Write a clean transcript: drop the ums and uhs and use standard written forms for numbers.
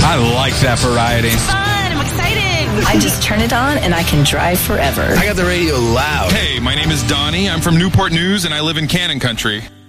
I like that variety. Fun. I'm excited. I just turn it on and I can drive forever. I got the radio loud. Hey, my name is Donnie. I'm from Newport News, and I live in Cannon Country.